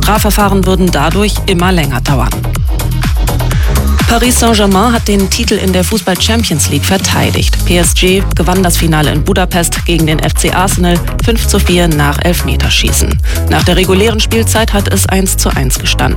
Strafverfahren würden dadurch immer länger dauern. Paris Saint-Germain hat den Titel in der Fußball-Champions League verteidigt. PSG gewann das Finale in Budapest gegen den FC Arsenal 5:4 nach Elfmeterschießen. Nach der regulären Spielzeit hat es 1:1 gestanden.